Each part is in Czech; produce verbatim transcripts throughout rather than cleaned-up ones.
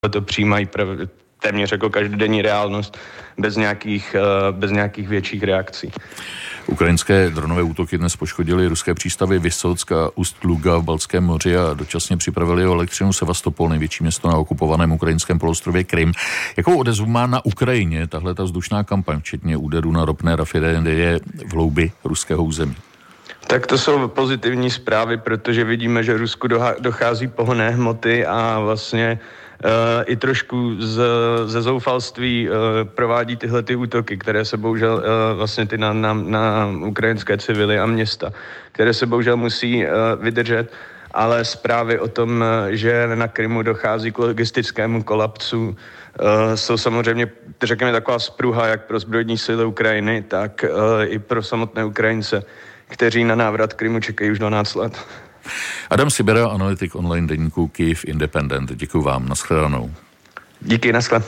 to přijímají prav- téměř jako každodenní reálnost bez nějakých, bez nějakých větších reakcí. Ukrajinské dronové útoky dnes poškodily ruské přístavy Vysock a Ust-Luga v Baltském moři a dočasně připravili o elektřinu Sevastopol, největší město na okupovaném ukrajinském poloostrově Krym. Jakou odezvu má na Ukrajině tahle ta vzdušná kampaň, včetně úderů na ropné rafinérie v hloubi ruského území? Tak to jsou pozitivní zprávy, protože vidíme, že Rusku dochází pohonné hmoty a vlastně Uh, i trošku z, ze zoufalství uh, provádí tyhle ty útoky, které se bohužel uh, vlastně ty na, na, na ukrajinské civily a města, které se bohužel musí uh, vydržet, ale zprávy o tom, uh, že na Krymu dochází k logistickému kolapsu, uh, jsou samozřejmě, řekněme, taková spruha jak pro zbrojní síly Ukrajiny, tak uh, i pro samotné Ukrajince, kteří na návrat Krymu čekají už dvanáct let. Adam Sibera, analytik online deníku Kyiv Independent. Děkuji vám, nashledanou. Díky, naschle.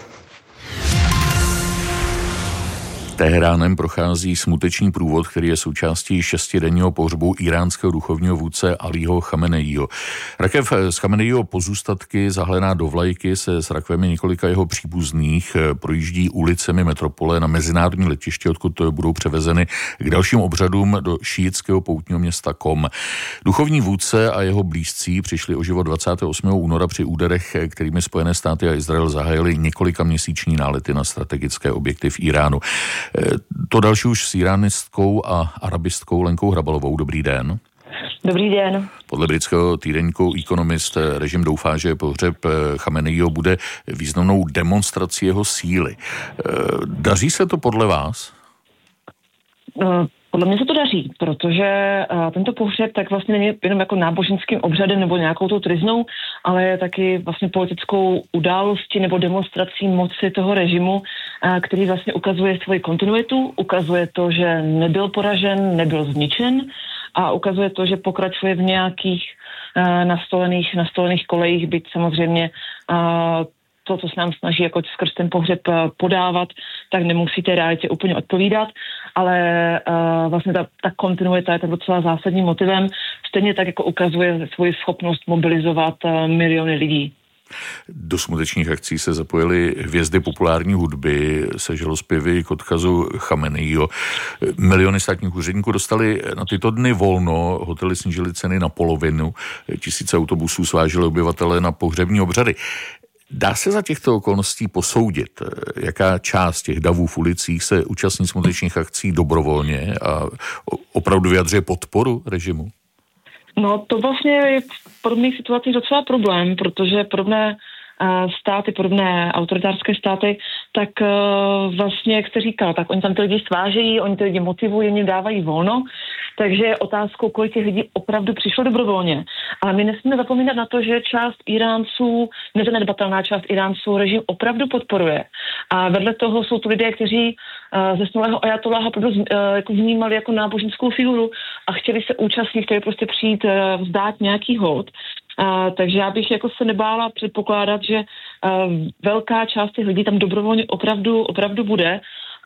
Teheránem prochází smutečný průvod, který je součástí šestidenního pohřbu iránského duchovního vůdce Alího Chameneího. Rakev z Chameneího pozůstatky zahlená do vlajky se s rakvemi několika jeho příbuzných projíždí ulicemi metropole na mezinárodní letiště, odkud budou převezeny k dalším obřadům do šíitského poutního města Kom. Duchovní vůdce a jeho blízcí přišli o život dvacátého osmého února při úderech, kterými Spojené státy a Izrael zahájili několika měsíční nálety na strategické objekty v Iránu. To další už s iránistkou a arabistkou Lenkou Hrabalovou. Dobrý den. Dobrý den. Podle britského týdeníku Economist režim doufá, že pohřeb Chameneího bude významnou demonstrací jeho síly. Daří se to podle vás? Uh. Podle mě se to daří, protože uh, tento pohřeb tak vlastně není jenom jako náboženským obřadem nebo nějakou tou triznou, ale je taky vlastně politickou událostí nebo demonstrací moci toho režimu, uh, který vlastně ukazuje svoji kontinuitu, ukazuje to, že nebyl poražen, nebyl zničen a ukazuje to, že pokračuje v nějakých uh, nastolených, nastolených kolejích, byť samozřejmě uh, to, co se nám snaží jako skrz ten pohřeb podávat, tak nemusíte realitě úplně odpovídat, ale uh, vlastně ta, ta kontinuita je tam docela zásadním motivem, stejně tak jako ukazuje svoji schopnost mobilizovat uh, miliony lidí. Do smutečných akcí se zapojily hvězdy populární hudby se žalospěvy k odkazu Chameneího. Miliony státních úředníků dostali na tyto dny volno, hotely snížily ceny na polovinu, tisíce autobusů svážily obyvatele na pohřební obřady. Dá se za těchto okolností posoudit, jaká část těch davů v ulicích se účastní smutečných akcí dobrovolně a opravdu vyjadřuje podporu režimu? No to vlastně je v podobných situacích docela problém, protože podobné státy, podobné autoritářské státy, tak uh, vlastně, jak jste říkal, tak oni tam ty lidi svážejí, oni ty lidi motivují, oni dávají volno, takže je otázkou, kolik těch lidí opravdu přišlo dobrovolně. Ale my nesmíme zapomínat na to, že část Iránců, nezanedbatelná část Iránců režim opravdu podporuje. A vedle toho jsou to lidé, kteří uh, zesnulého ajatoláha uh, jako vnímali jako náboženskou figuru a chtěli se účastnit, chtěli prostě přijít uh, vzdát nějaký hod. Uh, takže já bych jako se nebála předpokládat, že uh, velká část těch lidí tam dobrovolně opravdu, opravdu bude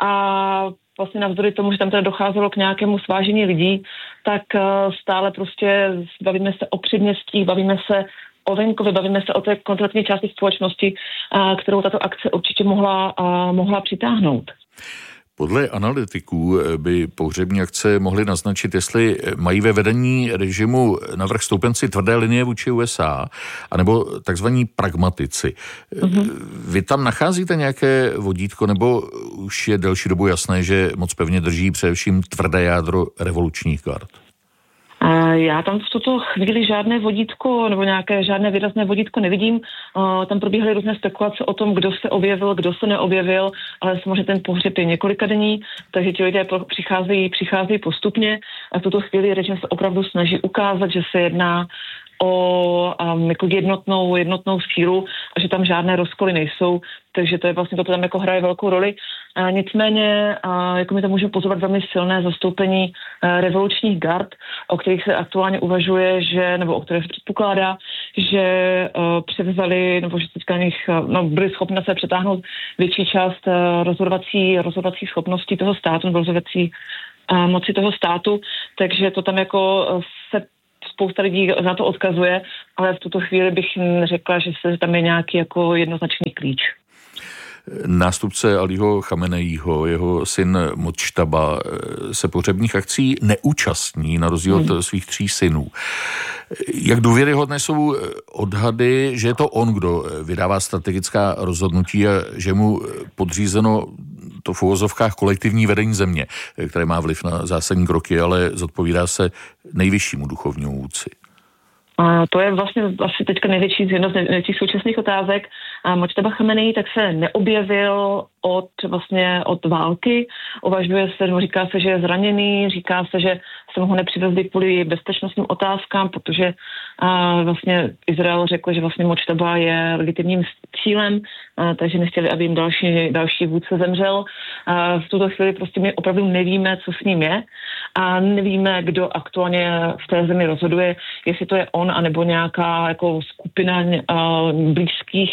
a vlastně navzdory tomu, že tam teda docházelo k nějakému svážení lidí, tak uh, stále prostě bavíme se o předměstích, bavíme se o venkově, bavíme se o té konkrétní části společnosti, uh, kterou tato akce určitě mohla, uh, mohla přitáhnout. Podle analytiků by pohřební akce mohly naznačit, jestli mají ve vedení režimu navrch stoupenci tvrdé linie vůči U S A, anebo takzvaní pragmatici. Mm-hmm. Vy tam nacházíte nějaké vodítko, nebo už je delší dobu jasné, že moc pevně drží především tvrdé jádro revolučních gard? Já tam v tuto chvíli žádné vodítko nebo nějaké žádné výrazné vodítko nevidím. Tam probíhaly různé spekulace o tom, kdo se objevil, kdo se neobjevil, ale samozřejmě ten pohřeb je několikadenní, takže ti lidé přicházejí, přicházejí postupně a v tuto chvíli režim se opravdu snaží ukázat, že se jedná o um, jako jednotnou, jednotnou sílu a že tam žádné rozkoly nejsou, takže to je vlastně to, to tam jako hraje velkou roli. A nicméně, a jako my tam můžeme pozorovat velmi silné zastoupení a, revolučních gard, o kterých se aktuálně uvažuje, že, nebo o kterých se předpokládá, že a, převzali, nebo že teďka nich, no, byli schopni se přetáhnout větší část a, rozhodovací, rozhodovací schopností toho státu, nebo rozhodovací a, moci toho státu, takže to tam jako se spousta lidí na to odkazuje, ale v tuto chvíli bych řekla, že se tam je nějaký jako jednoznačný klíč. Nástupce Alího Chameneího, jeho syn Modžtaba, se pohřebních akcí neúčastní na rozdíl od hmm. svých tří synů. Jak důvěryhodné jsou odhady, že je to on, kdo vydává strategická rozhodnutí a že mu podřízeno to v uvozovkách kolektivní vedení země, které má vliv na zásadní kroky, ale zodpovídá se nejvyššímu duchovnímu vůdci? A to je vlastně asi teďka největší z jedna z největších současných otázek. A Modžtaba Chameneí tak se neobjevil od vlastně od války. Uvažuje se, no, říká se, že je zraněný, říká se, že se ho nepřivezli kvůli bezpečnostním otázkám, protože a, vlastně Izrael řekl, že vlastně Modžtaba je legitimním cílem, a, takže nechtěli, aby jim další, další vůdce zemřel. A v tuto chvíli prostě my opravdu nevíme, co s ním je a nevíme, kdo aktuálně v té zemi rozhoduje, jestli to je on, anebo nějaká jako skupina uh, blízkých,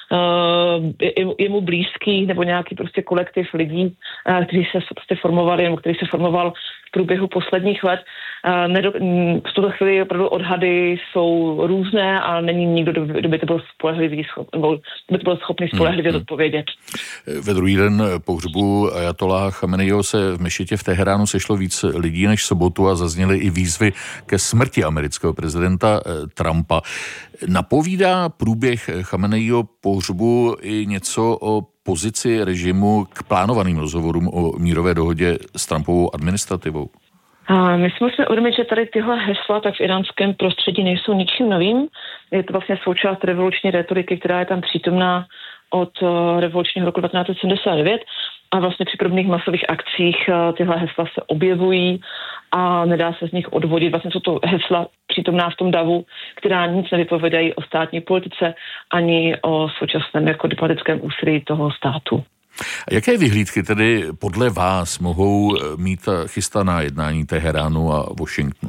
uh, jemu blízkých, nebo nějaký prostě kolektiv lidí, uh, kteří se prostě formovali, nebo který se formoval v průběhu posledních let. Uh, nedo, v tuto chvíli opravdu odhady jsou různé a není nikdo, kdo by to byl spolehlivý, nebo by to byl schopný spolehlivě hmm. odpovědět. Ve druhý den pohřbu ajatoláha Chameneího se v mešitě v Teheránu sešlo víc lidí než sobotu a zazněly i výzvy ke smrti amerického prezidenta Trumpa. Napovídá průběh Chameneího pohřbu i něco o pozici režimu k plánovaným rozhovorům o mírové dohodě s Trumpovou administrativou? A my si musíme uvědomit, že tady tyhle hesla tak v iránském prostředí nejsou ničím novým. Je to vlastně součást revoluční retoriky, která je tam přítomná od revolučního roku devatenáct set sedmdesát devět a vlastně při podobných masových akcích tyhle hesla se objevují a nedá se z nich odvodit. Vlastně jsou to hesla přítomná v tom davu, která nic nevypovědají o státní politice ani o současném jako diplomatickém úsilí toho státu. A jaké vyhlídky tedy podle vás mohou mít chystaná jednání Teheránu a Washingtonu?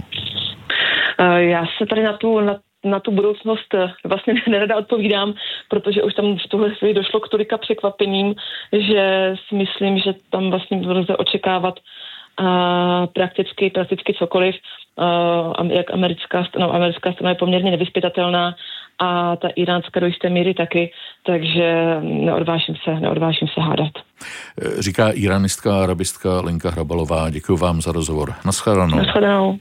Já se tady na tu, na, na tu budoucnost vlastně nerada odpovídám, protože už tam v tuhle chvíli došlo k tolika překvapením, že si myslím, že tam vlastně lze očekávat a prakticky, prakticky cokoliv, a jak americká strana, americká strana je poměrně nevyzpytatelná a ta iránská do jisté míry taky, takže neodvážím se, neodvážím se hádat. Říká íranistka a arabistka Lenka Hrabalová. Děkuji vám za rozhovor. Naschledanou. Naschledanou.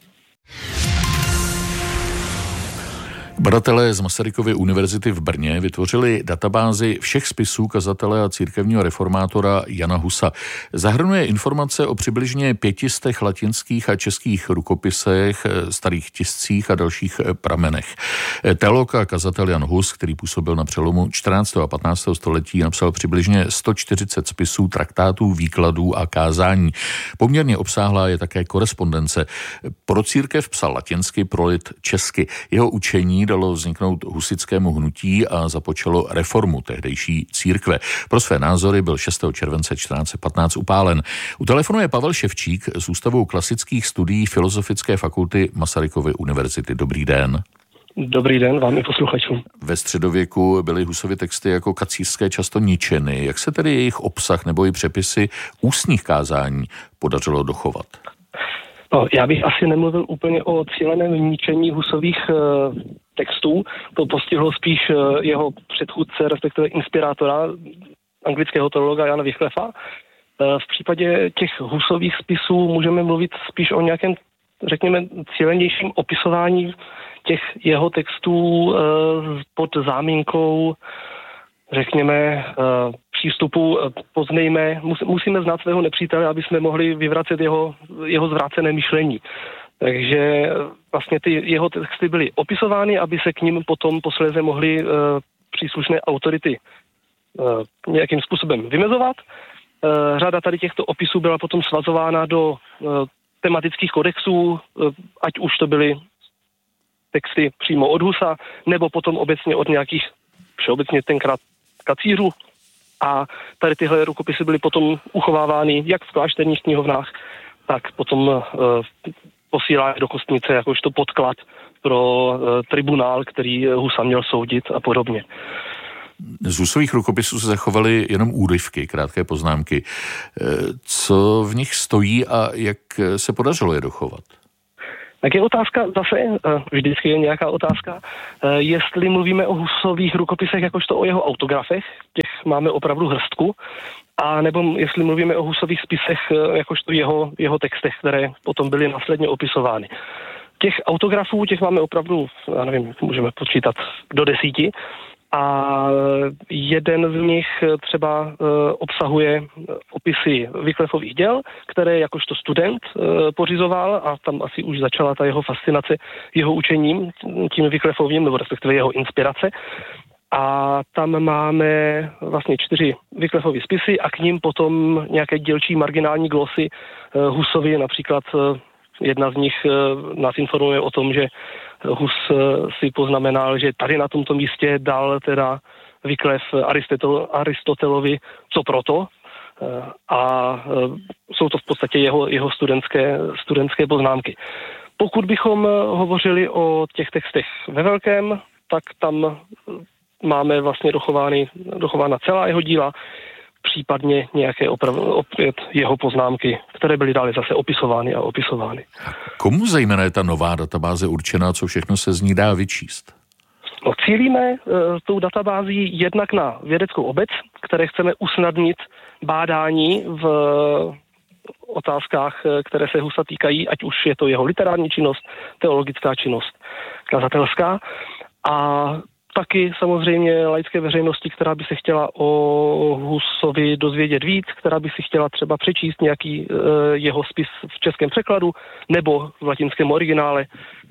Badatelé z Masarykovy univerzity v Brně vytvořili databázi všech spisů kazatele a církevního reformátora Jana Husa. Zahrnuje informace o přibližně pětistech latinských a českých rukopisech, starých tiscích a dalších pramenech. Teolog a kazatel Jan Hus, který působil na přelomu čtrnáctého a patnáctého století, napsal přibližně sto čtyřicet spisů, traktátů, výkladů a kázání. Poměrně obsáhlá je také korespondence. Pro církev psal latinsky, pro lid česky. Jeho učení dalo vzniknout husitskému hnutí a započalo reformu tehdejší církve. Pro své názory byl šestého července čtrnáct set patnáct upálen. U telefonu je Pavel Ševčík z Ústavu klasických studií Filozofické fakulty Masarykovy univerzity. Dobrý den. Dobrý den vám i posluchačům. Ve středověku byly Husovy texty jako kacířské často ničeny. Jak se tedy jejich obsah nebo i přepisy ústních kázání podařilo dochovat? No, já bych asi nemluvil úplně o cíleném ničení Husových e, textů. To postihlo spíš e, jeho předchůdce, respektive inspirátora, anglického teologa Jana Wycliffa. E, v případě těch Husových spisů můžeme mluvit spíš o nějakém, řekněme, cílenějším opisování těch jeho textů e, pod záminkou, řekněme, přístupu poznejme, musíme znát svého nepřítele, aby jsme mohli vyvracet jeho, jeho zvrácené myšlení. Takže vlastně ty jeho texty byly opisovány, aby se k ním potom posléze mohly uh, příslušné autority uh, nějakým způsobem vymezovat. Uh, řada tady těchto opisů byla potom svazována do uh, tematických kodexů, uh, ať už to byly texty přímo od Husa, nebo potom obecně od nějakých, všeobecně tenkrát kacířů. A tady tyhle rukopisy byly potom uchovávány jak v klášterních knihovnách, tak potom e, posílány do kostnice jakožto podklad pro e, tribunál, který Husa měl soudit a podobně. Z Husových rukopisů se zachovaly jenom úryvky, krátké poznámky. E, co v nich stojí a jak se podařilo je dochovat? Tak je otázka zase, vždycky je nějaká otázka, jestli mluvíme o Husových rukopisech jakožto o jeho autografech, těch máme opravdu hrstku, a nebo jestli mluvíme o Husových spisech jakožto jeho, jeho textech, které potom byly následně opisovány. Těch autografů, těch máme opravdu, já nevím, můžeme počítat do desíti, a jeden z nich třeba uh, obsahuje opisy Wyclifových děl, které jakožto student uh, pořizoval, a tam asi už začala ta jeho fascinace jeho učením, tím Wyclifovým, nebo respektive jeho inspirace. A tam máme vlastně čtyři Wyclifovy spisy a k ním potom nějaké dílčí marginální glosy uh, Husovi, například uh, jedna z nich uh, nás informuje o tom, že Hus si poznamenal, že tady na tomto místě dal teda Wyclif Aristotel, Aristotelovi co proto, a jsou to v podstatě jeho, jeho studentské, studentské poznámky. Pokud bychom hovořili o těch textech ve velkém, tak tam máme vlastně dochovány, dochována celá jeho díla, případně nějaké oprav, opět jeho poznámky, které byly dále zase opisovány a opisovány. Komu zejména je ta nová databáze určená, co všechno se z ní dá vyčíst? No, cílíme e, tou databází jednak na vědeckou obec, které chceme usnadnit bádání v otázkách, které se Husa týkají, ať už je to jeho literární činnost, teologická činnost, kazatelská, a taky samozřejmě laické veřejnosti, která by se chtěla o Husovi dozvědět víc, která by si chtěla třeba přečíst nějaký e, jeho spis v českém překladu nebo v latinském originále.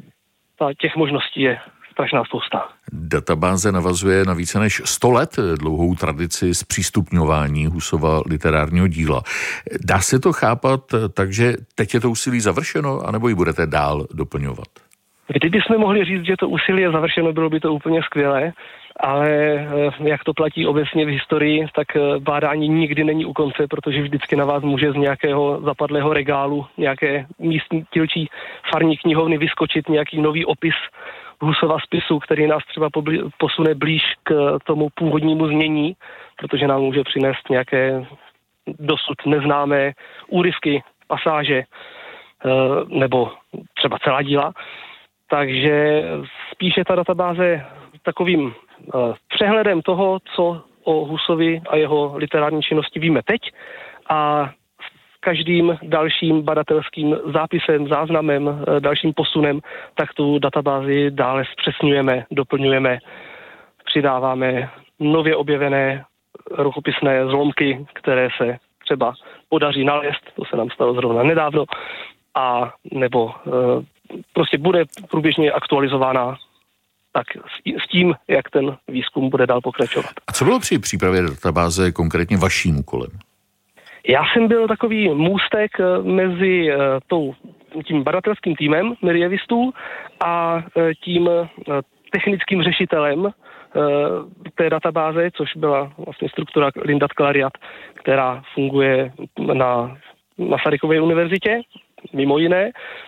Ta těch možností je strašná spousta. Databáze navazuje na více než sto let dlouhou tradici zpřístupňování Husova literárního díla. Dá se to chápat tak, že teď je to úsilí završeno, anebo ji budete dál doplňovat? Kdybychom mohli říct, že to úsilí je završeno, bylo by to úplně skvělé, ale jak to platí obecně v historii, tak bádání nikdy není u konce, protože vždycky na vás může z nějakého zapadlého regálu, nějaké místní dílčí farní knihovny vyskočit nějaký nový opis Husova spisu, který nás třeba pobli- posune blíž k tomu původnímu znění, protože nám může přinést nějaké dosud neznámé úryvky, pasáže nebo třeba celá díla. Takže spíše ta databáze takovým uh, přehledem toho, co o Husovi a jeho literární činnosti víme teď, a s každým dalším badatelským zápisem, záznamem, uh, dalším posunem, tak tu databázi dále zpřesňujeme, doplňujeme, přidáváme nově objevené rukopisné zlomky, které se třeba podaří nalézt, to se nám stalo zrovna nedávno, a nebo uh, prostě bude průběžně aktualizována tak s tím, jak ten výzkum bude dál pokračovat. A co bylo při přípravě databáze konkrétně vaším úkolem? Já jsem byl takový můstek mezi tou, tím badatelským týmem merievistů a tím technickým řešitelem té databáze, což byla vlastně struktura Lindat Clariat, která funguje na Masarykově univerzitě, mimo jiné,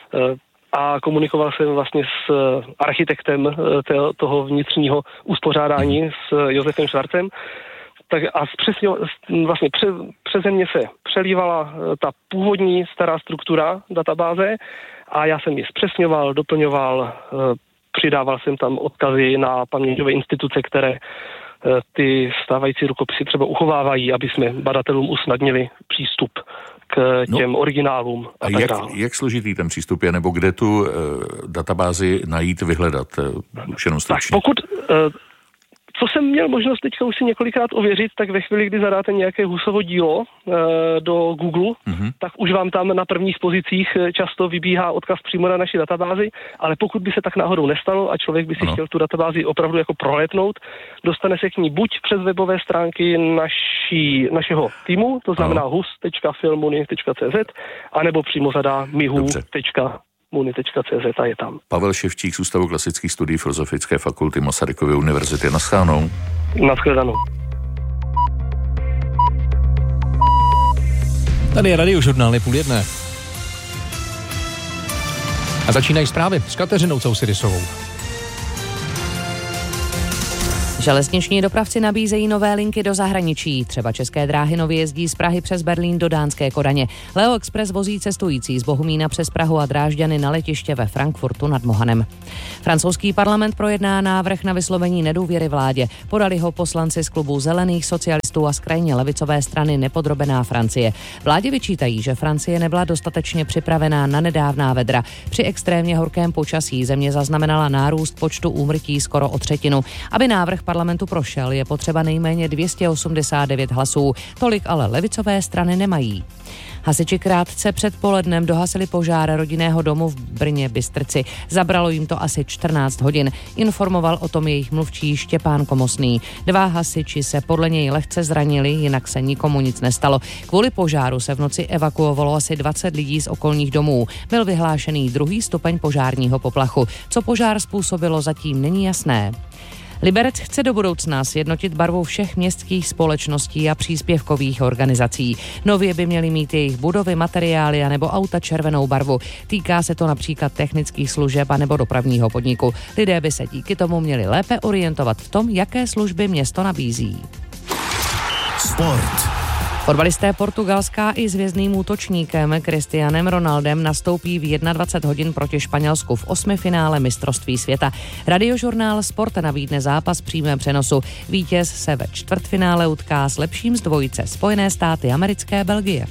a komunikoval jsem vlastně s architektem toho vnitřního uspořádání, s Josefem Švarcem. Tak a přesně, vlastně pře, přeze mě se přelívala ta původní stará struktura databáze a já jsem ji zpřesňoval, doplňoval, přidával jsem tam odkazy na paměťové instituce, které ty stávající rukopisy třeba uchovávají, aby jsme badatelům usnadnili přístup k těm no, originálům. A, a tak jak, dále. jak složitý ten přístup je, nebo kde tu uh, databázi najít, vyhledat? Uh, tak pokud... Uh, Co jsem měl možnost teďka už si několikrát ověřit, tak ve chvíli, kdy zadáte nějaké Husovo dílo e, do Google, mm-hmm. tak už vám tam na prvních pozicích často vybíhá odkaz přímo na naši databázi, ale pokud by se tak náhodou nestalo a člověk by si ano. chtěl tu databázi opravdu jako prolétnout, dostane se k ní buď přes webové stránky naší, našeho týmu, to znamená hus tečka filmuni tečka cz, anebo přímo zadá mihu tečka muni tečka cz a je tam. Pavel Ševčík z Ústavu klasických studií Filozofické fakulty Masarykovy univerzity. Naschledanou. Naschledanou. Tady je Radiožurnál, je půl jedné. A začínají zprávy s Kateřinou Cousidisovou. Železniční dopravci nabízejí nové linky do zahraničí. Třeba České dráhy nově jezdí z Prahy přes Berlín do Dánské Kodaně. Leo Express vozí cestující z Bohumína přes Prahu a Drážďany na letiště ve Frankfurtu nad Mohanem. Francouzský parlament projedná návrh na vyslovení nedůvěry vládě. Podali ho poslanci z klubu Zelených, socialistů a z krajně levicové strany Nepodrobená Francie. Vládě vyčítají, že Francie nebyla dostatečně připravená na nedávná vedra. Při extrémně horkém počasí země zaznamenala nárůst počtu úmrtí skoro o třetinu. Aby návrh parlamentu prošel, je potřeba nejméně dvě stě osmdesát devět hlasů. Tolik ale levicové strany nemají. Hasiči krátce před polednem dohasili požár rodinného domu v Brně Bystrci. Zabralo jim to asi čtrnáct hodin. Informoval o tom jejich mluvčí Štěpán Komosný. Dva hasiči se podle něj lehce zranili, jinak se nikomu nic nestalo. Kvůli požáru se v noci evakuovalo asi dvacet lidí z okolních domů. Byl vyhlášený druhý stupeň požárního poplachu. Co požár způsobilo, zatím není jasné. Liberec chce do budoucna sjednotit barvu všech městských společností a příspěvkových organizací. Nově by měly mít jejich budovy, materiály a nebo auta červenou barvu. Týká se to například technických služeb a nebo dopravního podniku. Lidé by se díky tomu měli lépe orientovat v tom, jaké služby město nabízí. Sport. Fotbalisté Portugalska i s hvězdným útočníkem Cristianem Ronaldem nastoupí v dvacet jedna hodin proti Španělsku v osmifinále mistrovství světa. Radiožurnál Sport nabídne zápas v přímém přenosu. Vítěz se ve čtvrtfinále utká s lepším z dvojice Spojené státy americké Belgie.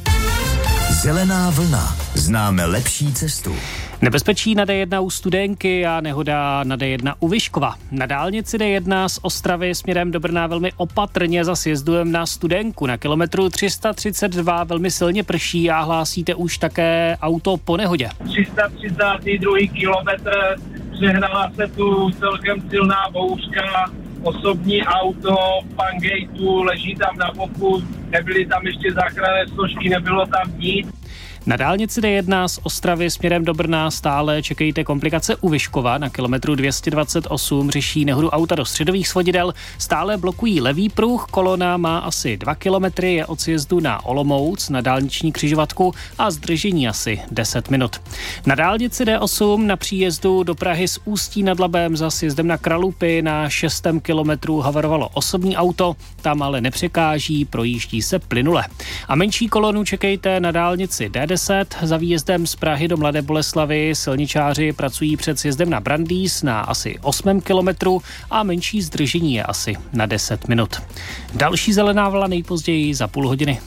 Zelená vlna. Známe lepší cestu. Nebezpečí na D jedna u Studénky a nehoda na D jedna u Vyškova. Na dálnici D jedna z Ostravy směrem do Brna velmi opatrně za sjezdem na Studénku. Na kilometru tři sta třicet dva velmi silně prší a hlásíte už také auto po nehodě. tři sta třicátý druhý kilometr, přehnala se tu celkem silná bouřka, osobní auto, Pangejtu, leží tam na boku, nebyly tam ještě záchranné složky, nebylo tam nic. Na dálnici D jedna z Ostravy směrem do Brna stále čekejte komplikace u Vyškova. Na kilometru dvě stě dvacet osm řeší nehodu auta do středových svodidel. Stále blokují levý pruh, kolona má asi dva kilometry, je od sjezdu na Olomouc na dálniční křižovatku a zdržení asi deset minut. Na dálnici D osm na příjezdu do Prahy z Ústí nad Labem za sjezdem na Kralupy na šestém kilometru havarovalo osobní auto, tam ale nepřekáží, projíždí se plynule. A menší kolonu čekejte na dálnici D deset za výjezdem z Prahy do Mladé Boleslavi. Silničáři pracují před sjezdem na Brandýs na asi osmém kilometru a menší zdržení je asi na deset minut. Další zelená vlna nejpozději za půl hodiny.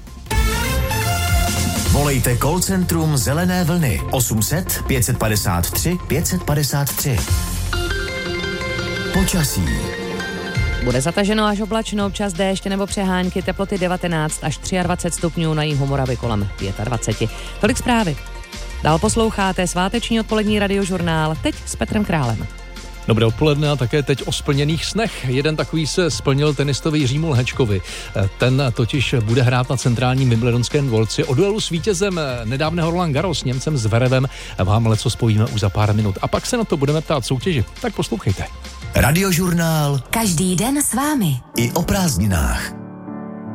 Volejte call centrum Zelené vlny osm set pět padesát tři pět padesát tři. Počasí. Bude zataženo až oblačno, občas déšť nebo přehánky, teploty devatenáct až dvacet tři stupňů, na jihu Moravy kolem dvacet pět. Tolik zprávy. Dál posloucháte sváteční odpolední radiožurnál, teď s Petrem Králem. Dobré odpoledne a také teď o splněných snech. Jeden takový se splnil tenistovi Jiřímu Lhečkovi. Ten totiž bude hrát na centrálním wimbledonském dvorci. O duelu s vítězem nedávného Roland Garros, Němcem Zverevem, vám leco spojíme už za pár minut. A pak se na to budeme ptát soutěži. Tak poslouchejte. Radiožurnál. Každý den s vámi. I o prázdninách.